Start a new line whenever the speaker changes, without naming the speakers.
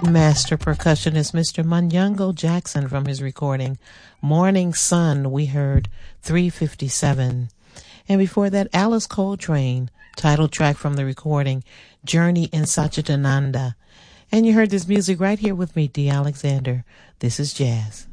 Master percussionist Mr. Munyango Jackson from his recording Morning Sun. We heard 357. And before that, Alice Coltrane, title track from the recording Journey in Satchidananda. And you heard this music right here with me, Dee Alexander. This is Jazz.